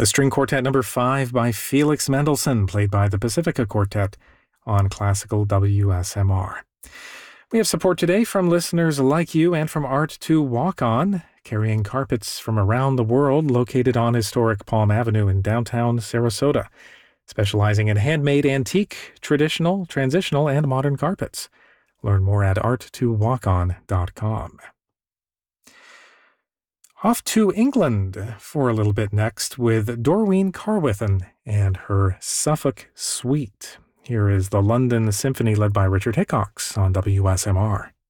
The String Quartet number 5 by Felix Mendelssohn, played by the Pacifica Quartet on Classical WSMR. We have support today from listeners like you and from Art to Walk On, carrying carpets from around the world, located on historic Palm Avenue in downtown Sarasota, specializing in handmade, antique, traditional, transitional, and modern carpets. Learn more at art2walkon.com. Off to England for a little bit next with Doreen Carwithen and her Suffolk Suite. Here is the London Symphony led by Richard Hickox on WSMR.